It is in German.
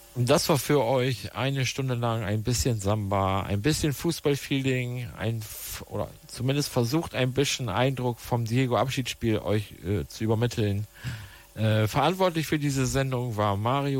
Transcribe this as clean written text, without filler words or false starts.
Und das war für euch eine Stunde lang ein bisschen Samba, ein bisschen Fußballfeeling, oder zumindest versucht ein bisschen Eindruck vom Diego-Abschiedsspiel euch zu übermitteln. Verantwortlich für diese Sendung war Mario